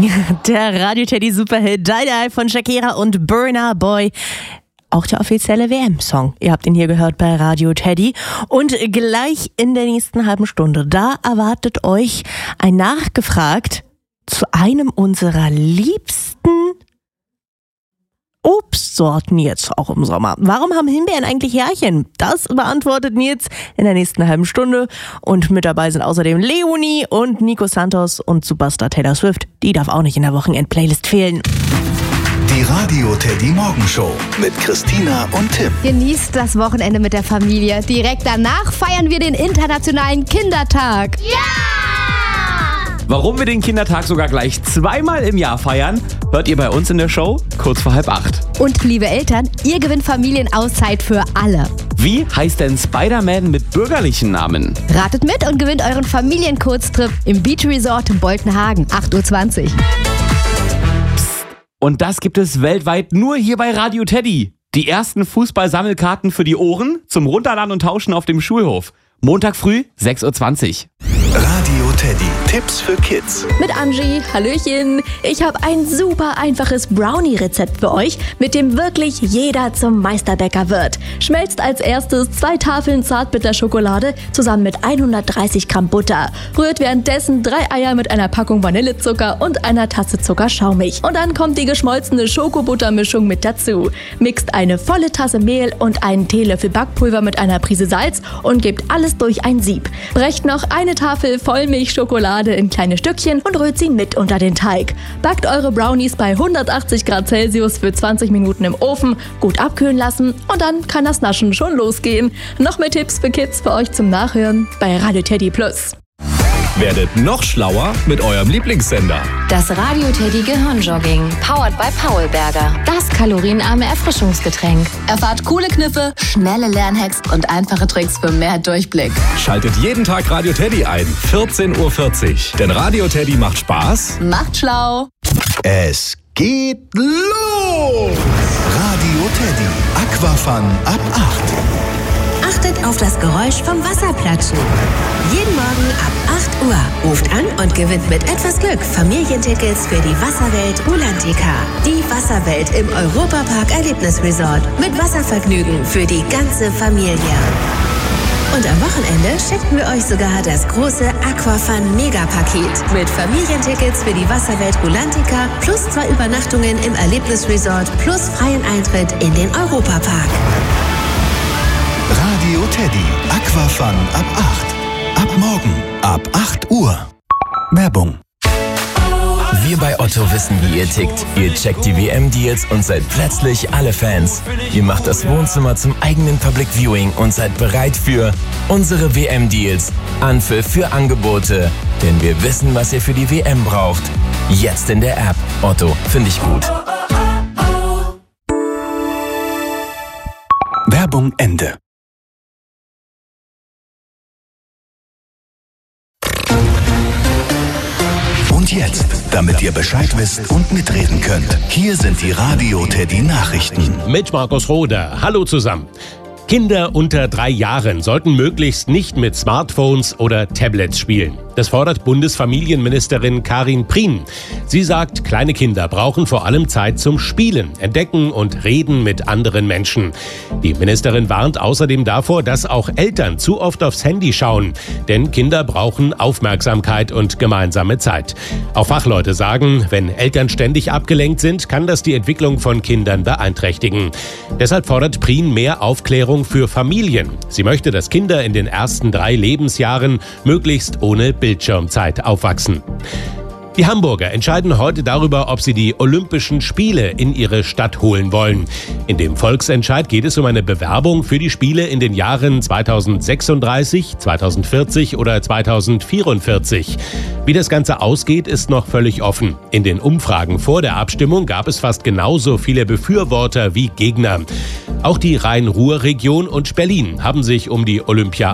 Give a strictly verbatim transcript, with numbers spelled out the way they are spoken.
Der Radio-Teddy Superhit Die Die von Shakira und Burna Boy. Auch der offizielle W M-Song. Ihr habt ihn hier gehört bei Radio Teddy. Und gleich in der nächsten halben Stunde, da erwartet euch ein Nachgefragt zu einem unserer liebsten Obstsorten jetzt auch im Sommer. Warum haben Himbeeren eigentlich Härchen? Das beantwortet Nils in der nächsten halben Stunde. Und mit dabei sind außerdem Leonie und Nico Santos und Superstar Taylor Swift. Die darf auch nicht in der Wochenend-Playlist fehlen. Die Radio Teddy Morgenshow mit Christina und Tim. Genießt das Wochenende mit der Familie. Direkt danach feiern wir den Internationalen Kindertag. Ja! Warum wir den Kindertag sogar gleich zweimal im Jahr feiern, hört ihr bei uns in der Show kurz vor halb acht. Und liebe Eltern, ihr gewinnt Familienauszeit für alle. Wie heißt denn Spider-Man mit bürgerlichen Namen? Ratet mit und gewinnt euren Familienkurztrip im Beach Resort in Boltenhagen. acht Uhr zwanzig. Und das gibt es weltweit nur hier bei Radio Teddy. Die ersten Fußball-Sammelkarten für die Ohren zum Runterladen und Tauschen auf dem Schulhof. Montag früh, sechs Uhr zwanzig. Radio Teddy. Tipps für Kids. Mit Angie, hallöchen. Ich habe ein super einfaches Brownie-Rezept für euch, mit dem wirklich jeder zum Meisterbäcker wird. Schmelzt als erstes zwei Tafeln Zartbitterschokolade zusammen mit hundertdreißig Gramm Butter. Rührt währenddessen drei Eier mit einer Packung Vanillezucker und einer Tasse Zuckerschaumig. Und dann kommt die geschmolzene Schokobuttermischung mit dazu. Mixt eine volle Tasse Mehl und einen Teelöffel Backpulver mit einer Prise Salz und gebt alles durch ein Sieb. Brecht noch eine Tafel Vollmilchschokolade in kleine Stückchen und rührt sie mit unter den Teig. Backt eure Brownies bei hundertachtzig Grad Celsius für zwanzig Minuten im Ofen, gut abkühlen lassen und dann kann das Naschen schon losgehen. Noch mehr Tipps für Kids für euch zum Nachhören bei Radio Teddy Plus. Werdet noch schlauer mit eurem Lieblingssender. Das Radio Teddy Gehirnjogging, powered by Paulberger. Das kalorienarme Erfrischungsgetränk. Erfahrt coole Kniffe, schnelle Lernhacks und einfache Tricks für mehr Durchblick. Schaltet jeden Tag Radio Teddy ein, vierzehn Uhr vierzig. Denn Radio Teddy macht Spaß. Macht schlau. Es geht los! Radio Teddy. Aquafun ab acht. Achtet auf das Geräusch vom Wasserplatschen. Jeden Morgen ab acht Uhr. Ruft an und gewinnt mit etwas Glück Familientickets für die Wasserwelt Rulantica. Die Wasserwelt im Europapark Erlebnisresort. Mit Wasservergnügen für die ganze Familie. Und am Wochenende schenken wir euch sogar das große Aquafun Mega-Paket. Mit Familientickets für die Wasserwelt Rulantica plus zwei Übernachtungen im Erlebnisresort plus freien Eintritt in den Europapark. Radio Teddy. Aquafun ab acht. Ab morgen ab acht Uhr. Werbung. Wir bei Otto wissen, wie ihr tickt. Ihr checkt die W M-Deals und seid plötzlich alle Fans. Ihr macht das Wohnzimmer zum eigenen Public Viewing und seid bereit für unsere W M-Deals. Anpfiff für Angebote. Denn wir wissen, was ihr für die W M braucht. Jetzt in der App. Otto, finde ich gut. Werbung Ende. Und jetzt, damit ihr Bescheid wisst und mitreden könnt, hier sind die Radio Teddy Nachrichten. Mit Markus Roder. Hallo zusammen. Kinder unter drei Jahren sollten möglichst nicht mit Smartphones oder Tablets spielen. Das fordert Bundesfamilienministerin Karin Prien. Sie sagt, kleine Kinder brauchen vor allem Zeit zum Spielen, Entdecken und Reden mit anderen Menschen. Die Ministerin warnt außerdem davor, dass auch Eltern zu oft aufs Handy schauen. Denn Kinder brauchen Aufmerksamkeit und gemeinsame Zeit. Auch Fachleute sagen, wenn Eltern ständig abgelenkt sind, kann das die Entwicklung von Kindern beeinträchtigen. Deshalb fordert Prien mehr Aufklärung für Familien. Sie möchte, dass Kinder in den ersten drei Lebensjahren möglichst ohne Bildschirmzeit aufwachsen. Die Hamburger entscheiden heute darüber, ob sie die Olympischen Spiele in ihre Stadt holen wollen. In dem Volksentscheid geht es um eine Bewerbung für die Spiele in den Jahren zweitausendsechsunddreißig, zweitausendvierzig oder zweitausendvierundvierzig. Wie das Ganze ausgeht, ist noch völlig offen. In den Umfragen vor der Abstimmung gab es fast genauso viele Befürworter wie Gegner. Auch die Rhein-Ruhr-Region und Berlin haben sich um die Olympia